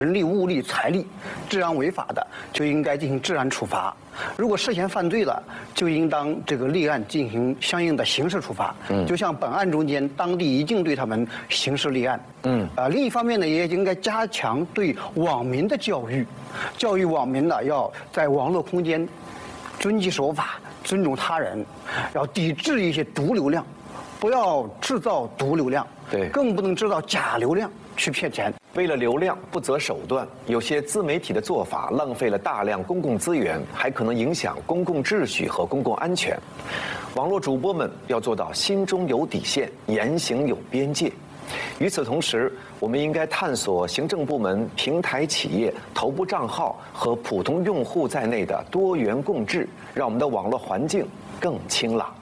人力、物力、财力，治安违法的，就应该进行治安处罚；如果涉嫌犯罪了，就应当这个立案进行相应的刑事处罚。就像本案中间，当地已经对他们刑事立案。另一方面呢，也应该加强对网民的教育，教育网民呢要在网络空间遵纪守法，尊重他人，要抵制一些毒流量，不要制造毒流量， 对， 更不能制造假流量去骗钱。 为了流量不择手段，有些自媒体的做法浪费了大量公共资源，还可能影响公共秩序和公共安全。网络主播们要做到心中有底线，言行有边界。与此同时，我们应该探索行政部门、平台企业、头部账号和普通用户在内的多元共治，让我们的网络环境更清朗。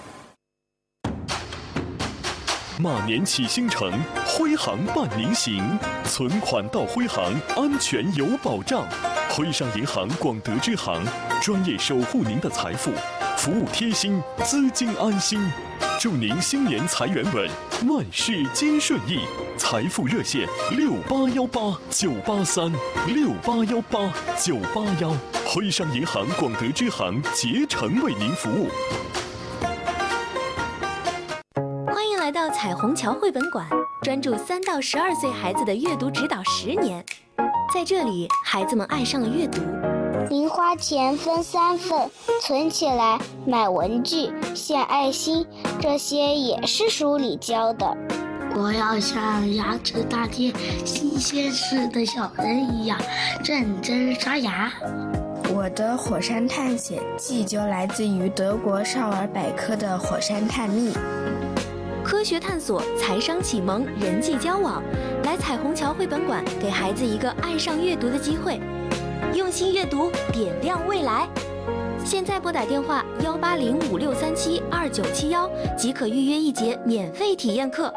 马年启星城，徽行伴您行，存款到徽行，安全有保障。徽商银行广德支行，专业守护您的财富，服务贴心，资金安心。祝您新年财源稳，万事皆顺意。财富热线6818-983，6818-981，徽商银行广德支行竭诚为您服务。 欢迎来到彩虹桥绘本馆，专注3到12岁孩子的阅读指导10年。在这里，孩子们爱上了阅读。 零花钱分3份，存起来买文具、献爱心，这些也是书里教的。 我要像牙齿大贴新鲜事的小人一样认真刷牙。 我的火山探险记就来自于德国少儿百科的火山探秘。 科学探索、财商启蒙、人际交往，来彩虹桥绘本馆，给孩子一个爱上阅读的机会。用心阅读，点亮未来。现在拨打电话18056372971，即可预约1节免费体验课。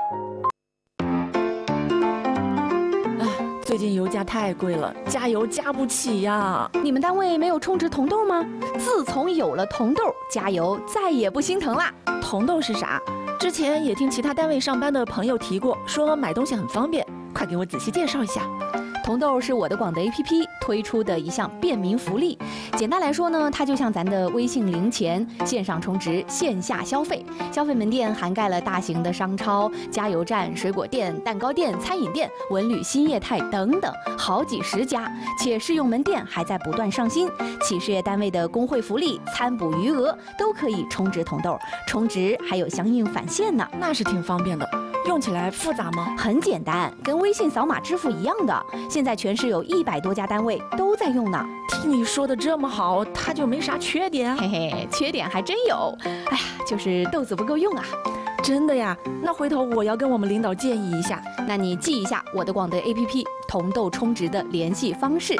最近油价太贵了，加油加不起呀！ 你们单位没有充值铜豆吗？自从有了铜豆，加油再也不心疼啦。 铜豆是啥？之前也听其他单位上班的朋友提过，说买东西很方便，快给我仔细介绍一下。 铜豆是我的广德 APP 推出的一项便民福利。简单来说呢，它就像咱的微信零钱，线上充值，线下消费。消费门店涵盖了大型的商超、加油站、水果店、蛋糕店、餐饮店、文旅新业态等等，好几10家。且试用门店还在不断上新，企事业单位的工会福利、餐补余额都可以充值铜豆，充值还有相应返现呢。 那是挺方便的。用起来复杂吗？ 很简单，跟微信扫码支付一样的。现在全市有100多家单位都在用呢。 听你说的这么好，它就没啥缺点？ 嘿嘿，缺点还真有。哎呀，就是豆子不够用啊。 真的呀？那回头我要跟我们领导建议一下。 那你记一下我的广德 APP 铜豆充值的联系方式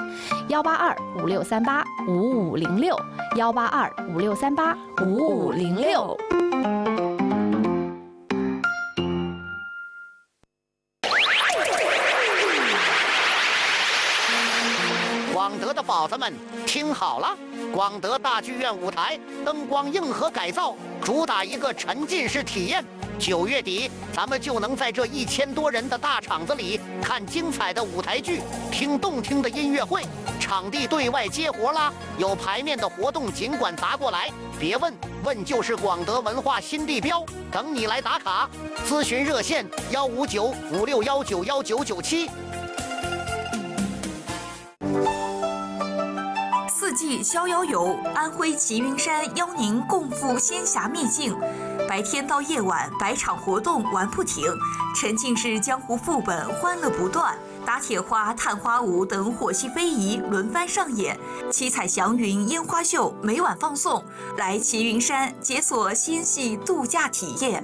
：18256385506，18256385506。 广德的宝子们听好了，广德大剧院舞台灯光硬核改造，主打一个沉浸式体验。9月底，咱们就能在这1000多人的大场子里看精彩的舞台剧，听动听的音乐会。场地对外接活啦，有排面的活动尽管砸过来，别问，问就是广德文化新地标，等你来打卡。咨询热线15956191997。 4季逍遥游，安徽齐云山邀您共赴仙侠秘境。白天到夜晚，100场活动玩不停，沉浸式江湖副本欢乐不断，打铁花、探花舞等火系非遗轮番上演，七彩祥云烟花秀每晚放送。来齐云山解锁仙系度假体验。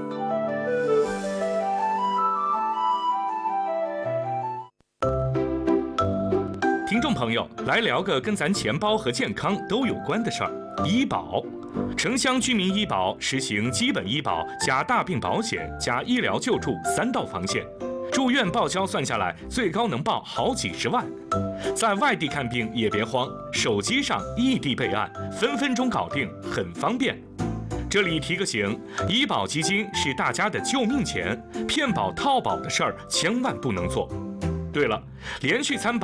听众朋友，来聊个跟咱钱包和健康都有关的事儿——医保。城乡居民医保实行基本医保加大病保险加医疗救助3道防线，住院报销算下来最高能报好几十万。在外地看病也别慌，手机上异地备案，分分钟搞定，很方便。这里提个醒，医保基金是大家的救命钱，骗保套保的事儿千万不能做。 对了，连续参